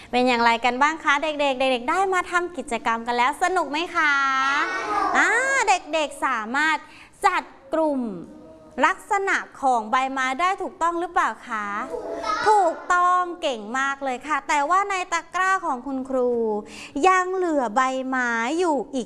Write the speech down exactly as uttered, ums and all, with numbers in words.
เป็นอย่างไรกันบ้างคะเด็กๆเด็กๆได้มาทำกิจกรรมกันแล้วสนุกไหมคะอ่าเด็กๆสามารถจัดกลุ่มลักษณะของใบไม้ได้ถูกต้องหรือเปล่าคะถูกต้องเก่งมากเลยค่ะแต่ว่าในตะกร้าของคุณครูยังเหลือใบไม้อยู่อีก